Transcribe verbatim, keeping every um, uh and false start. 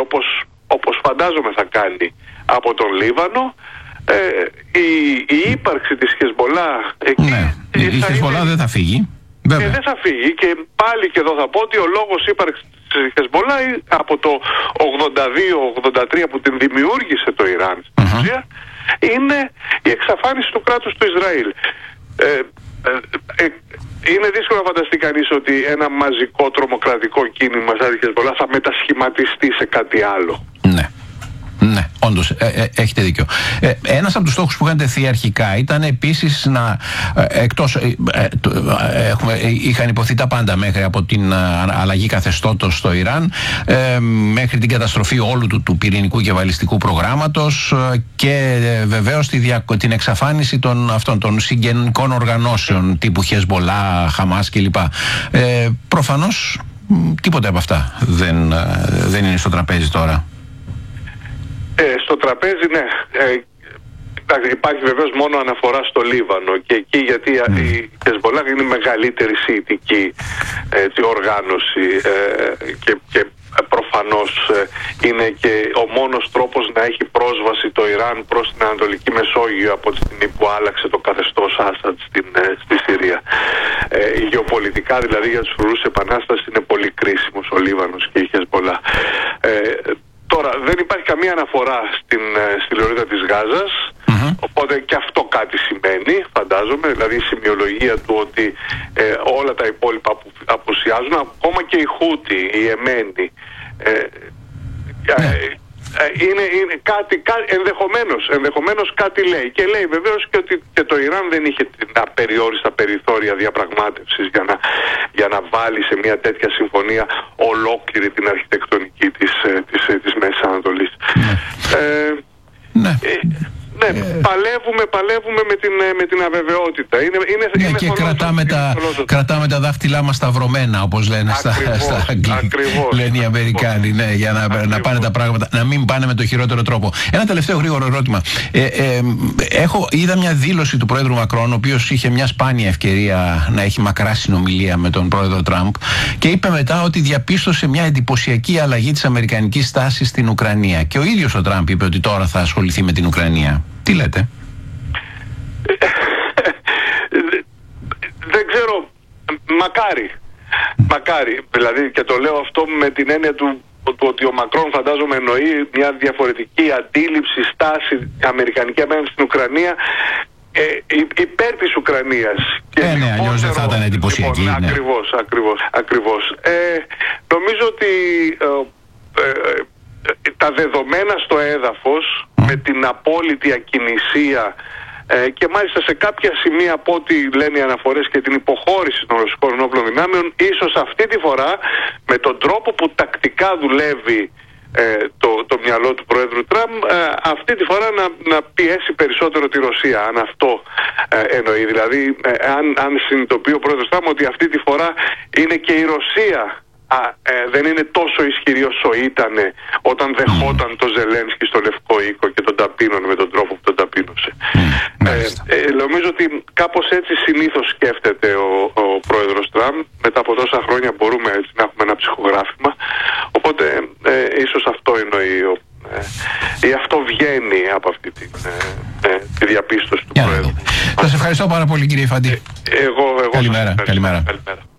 όπως, όπως φαντάζομαι θα κάνει από τον Λίβανο, ε, η, η ύπαρξη της Χεσμπολά εκεί, ναι, η, η Χεσμπολά είναι, δεν θα φύγει. Ε, δεν θα φύγει, και πάλι και εδώ θα πω ότι ο λόγος ύπαρξης της Χεσμπολά από το ογδόντα δύο ογδόντα τρία που την δημιούργησε το Ιράν στην uh-huh. ουσία, είναι η εξαφάνιση του κράτους του Ισραήλ. Ε, ε, ε, είναι δύσκολο να φανταστεί κανείς ότι ένα μαζικό τρομοκρατικό κίνημα σαν τη Χεσμπολά θα μετασχηματιστεί σε κάτι άλλο. Ναι. Ναι, όντως, ε, ε, έχετε δίκιο. Ε, ένας από τους στόχους που είχαν τεθεί αρχικά ήταν επίσης να, ε, εκτός, ε, ε, ε, έχουμε, ε, είχαν υποθεί τα πάντα μέχρι από την ε, αλλαγή καθεστώτος στο Ιράν, ε, μέχρι την καταστροφή όλου του, του πυρηνικού και βαλιστικού προγράμματος ε, και ε, βεβαίως τη δια, την εξαφάνιση των, αυτών, των συγγενικών οργανώσεων τύπου Χεσμπολά, Χαμάς κλπ. Ε, προφανώς τίποτα από αυτά δεν, ε, δεν είναι στο τραπέζι τώρα. Ε, στο τραπέζι, ναι. Ε, υπάρχει βεβαίως μόνο αναφορά στο Λίβανο, και εκεί γιατί mm. η Χεσμπολά είναι η μεγαλύτερη σιητική έτσι, οργάνωση ε, και, και προφανώς ε, είναι και ο μόνος τρόπος να έχει πρόσβαση το Ιράν προς την Ανατολική Μεσόγειο από τη στιγμή που άλλαξε το καθεστώς Άσαντ στην, ε, στη Συρία. Ε, γεωπολιτικά δηλαδή για τους φρουρούς επανάστασης είναι πολύ κρίσιμος ο Λίβανος και η Χεσμπολά. Ε, Τώρα, δεν υπάρχει καμία αναφορά στην, στη λωρίδα της Γάζας, mm-hmm. οπότε και αυτό κάτι σημαίνει, φαντάζομαι, δηλαδή η σημειολογία του ότι ε, όλα τα υπόλοιπα που απουσιάζουν, ακόμα και οι Χούτι, οι Εμένοι, ε, ε, ε, είναι, είναι κάτι, κάτι ενδεχομένως, ενδεχομένως κάτι λέει. Και λέει βεβαίως και ότι και το Ιράν δεν είχε τα περιόριστα περιθώρια διαπραγμάτευσης για να, για να βάλει σε μια τέτοια συμφωνία ολόκληρη την αρχιτεκτονική της, της, της Μέσης Ανατολής. Ναι. Ε, ναι. Ε, ναι, ε... παλεύουμε, παλεύουμε με την, με την αβεβαιότητα. Είναι, είναι, ναι, είναι και θολός, κρατάμε, τα, κρατάμε τα δάχτυλά μας σταυρωμένα, όπως λένε ακριβώς, στα, στα αγγλικά. Λένε οι Αμερικάνοι, ναι, για να, να πάνε τα πράγματα, να μην πάνε με το χειρότερο τρόπο. Ένα τελευταίο γρήγορο ερώτημα. Ε, ε, έχω, είδα μια δήλωση του Πρόεδρου Μακρόν, ο οποίος είχε μια σπάνια ευκαιρία να έχει μακρά συνομιλία με τον Πρόεδρο Τραμπ, και είπε μετά ότι διαπίστωσε μια εντυπωσιακή αλλαγή της αμερικανικής στάσης στην Ουκρανία. Και ο ίδιος ο Τραμπ είπε ότι τώρα θα ασχοληθεί με την Ουκρανία. Τι λέτε? Δεν ξέρω, μακάρι, μακάρι, δηλαδή, και το λέω αυτό με την έννοια του, του ότι ο Μακρόν φαντάζομαι εννοεί μια διαφορετική αντίληψη, στάση αμερικανική απέναντι στην Ουκρανία, ε, υπέρ της Ουκρανίας. Ε, ναι, αλλιώς δεν θα ήταν εντυπωσιακή. Λοιπόν, ναι. Ακριβώς, ακριβώς, ακριβώς. Ε, νομίζω ότι ε, ε, ε, τα δεδομένα στο έδαφος, mm. με την απόλυτη ακινησία ε, και μάλιστα σε κάποια σημεία, από ό,τι λένε οι αναφορές, και την υποχώρηση των ρωσικών ενόπλων δυνάμεων, ίσως αυτή τη φορά με τον τρόπο που τακτικά δουλεύει ε, το, το μυαλό του Προέδρου Τραμπ, ε, αυτή τη φορά να, να πιέσει περισσότερο τη Ρωσία, αν αυτό ε, εννοεί. Δηλαδή ε, αν, αν συνειδητοποιεί ο Πρόεδρος Τραμπ ότι αυτή τη φορά είναι και η Ρωσία, Α, ε, δεν είναι τόσο ισχυρή όσο ήταν όταν δεχόταν mm. το Ζελένσκι στο Λευκό Οίκο και τον ταπείνωνε με τον τρόπο που τον ταπείνωσε. Mm. Ε, ε, νομίζω ότι κάπως έτσι συνήθως σκέφτεται ο, ο πρόεδρος Τραμπ. Μετά από τόσα χρόνια μπορούμε έτσι να έχουμε ένα ψυχογράφημα. Οπότε ε, ίσως αυτό εννοεί, ε, ή αυτό βγαίνει από αυτή τη, ε, ε, τη διαπίστωση του yeah. Πρόεδρου. Σας ευχαριστώ πάρα πολύ, κύριε Φαντή. Ε, εγώ, εγώ καλημέρα. Καλημέρα. Καλημέρα.